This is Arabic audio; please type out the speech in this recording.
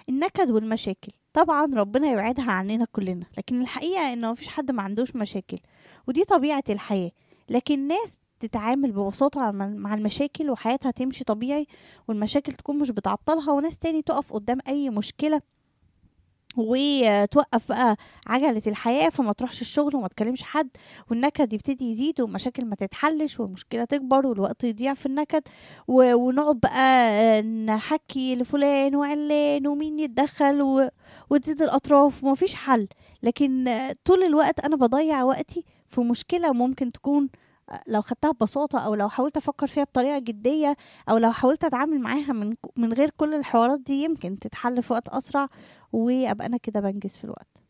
النكد والمشاكل طبعا ربنا يبعدها عننا كلنا، لكن الحقيقة انه مفيش حد ما عندوش مشاكل، ودي طبيعة الحياة. لكن ناس تتعامل ببساطة مع المشاكل وحياتها تمشي طبيعي والمشاكل تكون مش بتعطلها، وناس تاني تقف قدام أي مشكلة وتوقف بقى عجلة الحياة، فما تروحش الشغل وما تكلمش حد، والنكد يبتدي يزيد والمشاكل ما تتحلش والمشكلة تكبر والوقت يضيع في النكد، ونقعد بقى نحكي لفلان وعلان ومين يتدخل وتزيد الأطراف ومفيش حل. لكن طول الوقت أنا بضيع وقتي في مشكلة ممكن تكون لو خدتها ببساطة، أو لو حاولت أفكر فيها بطريقة جدية، أو لو حاولت أتعامل معاها من غير كل الحوارات دي، يمكن تتحل في وقت أسرع، وابقى انا كده بنجز في الوقت.